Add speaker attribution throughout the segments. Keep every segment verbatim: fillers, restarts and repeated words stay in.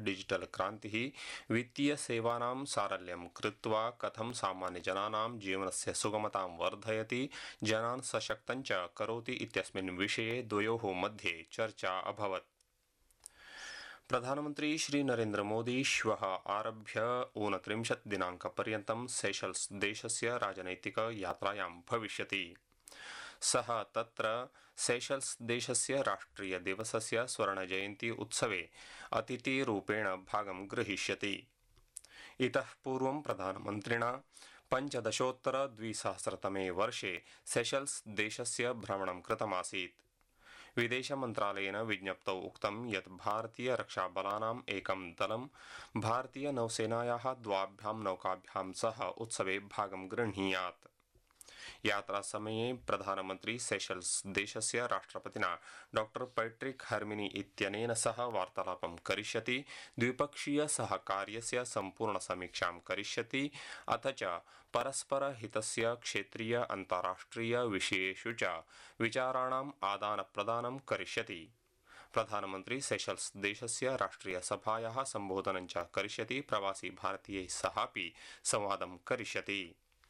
Speaker 1: Digital क्रान्तिः वित्तीयसेवानां सारल्यं कृत्वा कथं सामान्यजनानां जीवनस्य सुगमतां वर्धयति, जनान् सशक्तं च करोति इत्यस्मिन् विषये द्वयोः मध्ये चर्चा अभवत्। प्रधानमन्त्री श्री नरेन्द्र मोदी श्वः आरभ्य ऊनत्रिंशत् दिनाङ्कपर्यन्तं सेशल्स् देशस्य राजनैतिक यात्रायां भविष्यति। सः तत्र सेशल्स् देशस्य राष्ट्रिय दिवसस्य स्वर्णजयन्ती उत्सवे अतिथिरूपेण भागं ग्रहीष्यति। इतः पूर्वं प्रधानमन्त्रिणा पञ्चदशोत्तर द्विसहस्रतमे वर्षे सेशल्स् देशस्य भ्रमणं कृतमासीत्। विदेशमन्त्रालयेन विज्ञप्तौ उक्तं यत् भारतीय रक्षाबलानाम् एकं दलं भारतीय नौसेनायाः द्वाभ्यां नौकाभ्यां सह उत्सवे भागं गृह्णीयात्। यात्रासमये प्रधानमन्त्री सेशल्स् देशस्य राष्ट्रपतिना डॉ पैट्रिक हर्मिनी इत्यनेन सह वार्तालापं करिष्यति, द्विपक्षीय सहकार्यस्य सम्पूर्णसमीक्षां करिष्यति, अथ च परस्परहितस्य क्षेत्रीय अन्ताराष्ट्रिय विषयेषु च विचाराणाम् आदानप्रदानं करिष्यति। प्रधानमन्त्री सेशल्स् देशस्य राष्ट्रियसभायाः सम्बोधनं च करिष्यति, प्रवासी भारतीयैः सहापि संवादं करिष्यति।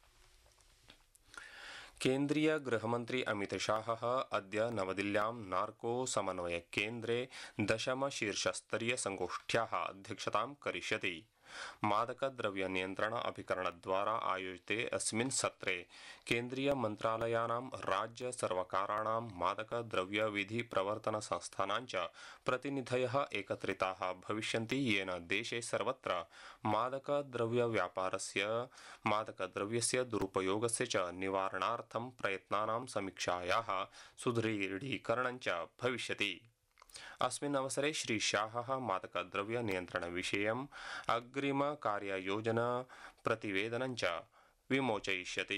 Speaker 1: केन्द्रीय गृहमन्त्री अमितशाहः अद्य नवदिल्ल्यां नार्को समन्वय केन्द्रे दशम शीर्षस्तरीय संगोष्ठ्याः अध्यक्षतां करिष्यति। मादकद्रव्यनियन्त्रण अभिकरणद्वारा आयोजिते अस्मिन् सत्रे केन्द्रीय मन्त्रालयानां राज्य सर्वकाराणां मादकद्रव्यविधि प्रवर्तन संस्थानां च प्रतिनिधयः एकत्रिताः भविष्यन्ति, येन देशे सर्वत्र मादकद्रव्यव्यापारस्य मादकद्रव्यस्य दुरुपयोगस्य च निवारणार्थं प्रयत्नानां समीक्षायाः सुदृढीकरणं च भविष्यति। अस्मिन् अवसरे श्री शाहः मादकद्रव्य नियन्त्रणविषयम् अग्रिमकार्ययोजना प्रतिवेदनं च विमोचयिष्यति।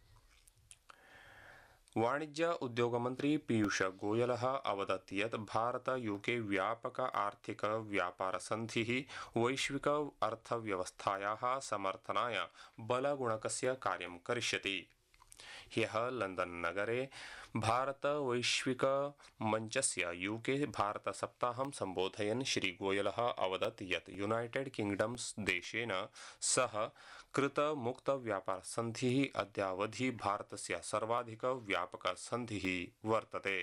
Speaker 1: वाणिज्य उद्योगमन्त्री पीयूष गोयलः अवदत् यत् भारत यूके व्यापक आर्थिक व्यापार सन्धिः वैश्विक अर्थव्यवस्थायाः समर्थनाय बलगुणकस्य कार्यं करिष्यति। ह्यः लंदन नगरे भारत वैश्विक मंचस्य यूके भारत सप्ताहं सम्बोधयन् श्री गोयलः अवदत् यत् यूनाइटेड किंगडम्स देशेन सह कृत मुक्त व्यापार सन्धिः अद्यावधि भारतस्य सर्वाधिक व्यापक सन्धिः वर्तते।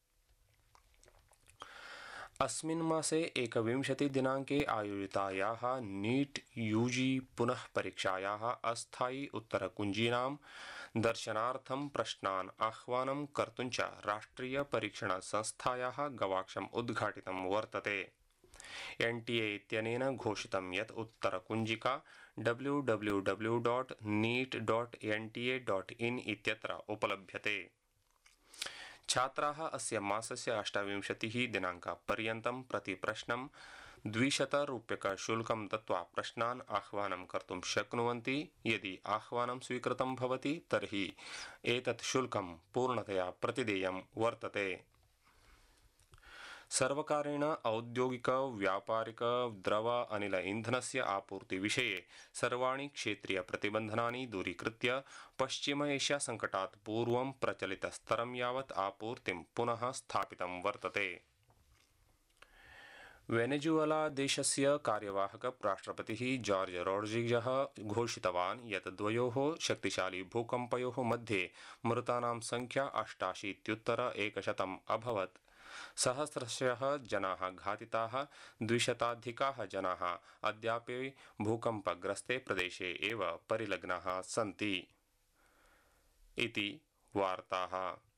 Speaker 1: अस्मिन् मासे एकविंशति दिनाङ्के आयोजितायाः नीट यूजी पुनः परीक्षायाः अस्थायि उत्तरकुञ्जीनां दर्शनार्थं प्रश्नान् आह्वानं कर्तुं च राष्ट्रिय परीक्षण संस्थायाः गवाक्षम् उद्घाटितं वर्तते। एनटीए इत्यनेन घोषितं यत् उत्तरकुञ्जिका W W W dot NEET dot N T A dot in इत्यत्र उपलभ्यते। छात्राः अस्य मासस्य अष्टाविंशतिः दिनाङ्कपर्यन्तं प्रतिप्रश्नं द्विशतरूप्यकशुल्कं दत्त्वा प्रश्नान् आह्वानं कर्तुं शक्नुवन्ति। यदि आह्वानं स्वीकृतं भवति तर्हि एतत् शुल्कं पूर्णतया प्रतिदेयं वर्तते। सर्वकारेण औद्योगिक व्यापारिक द्रव अनिल ईन्धनस्य आपूर्ति विषये सर्वाणि क्षेत्रीय प्रतिबन्धनानि दूरीकृत्य पश्चिम एशिया संकटात् पूर्वं प्रचलितस्तरं यावत् आपूर्तिं पुनः स्थापितं वर्तते। वेनेजुएला देशस्य कार्यवाहक राष्ट्रपतिः जॉर्ज रोड्रिगज़ घोषितवान् यत् द्वयोः शक्तिशाली भूकम्पयोः मध्ये मृतानां संख्या अष्टाशीत्युत्तर एकशतम् अभवत्। सहस्रशः जनाः घातिताः, द्विशताधिकाः जनाः अद्यापि भूकम्पग्रस्ते प्रदेशे एव परिलग्नाः सन्ति। इति वार्ताः।